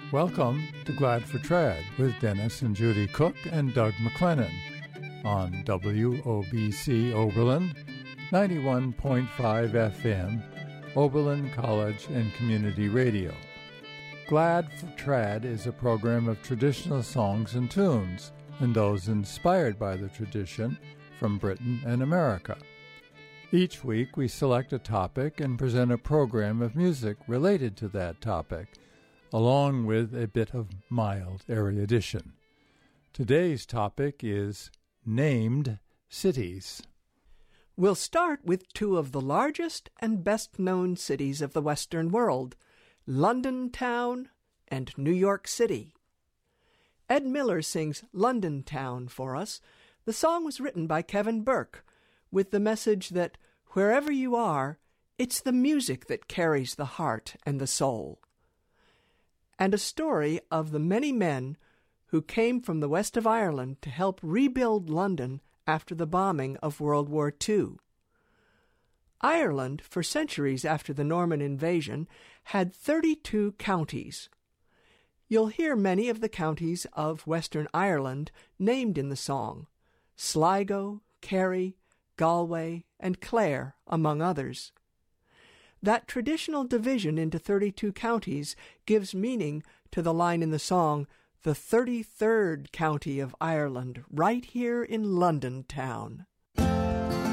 Welcome to Glad for Trad with Dennis and Judy Cook and Doug McLennan on WOBC Oberlin, 91.5 FM, Oberlin College and Community Radio. Glad for Trad is a program of traditional songs and tunes, and those inspired by the tradition from Britain and America. Each week we select a topic and present a program of music related to that topic, along with a bit of mild erudition. Today's topic is named cities. We'll start with two of the largest and best-known cities of the Western world, London Town and New York City. Ed Miller sings London Town for us. The song was written by Kevin Burke, with the message that wherever you are, it's the music that carries the heart and the soul. And a story of the many men who came from the west of Ireland to help rebuild London after the bombing of World War II. Ireland, for centuries after the Norman invasion, had 32 counties. You'll hear many of the counties of Western Ireland named in the song: Sligo, Kerry, Galway, and Clare, among others. That traditional division into 32 counties gives meaning to the line in the song, "The 33rd county of Ireland, right here in London Town."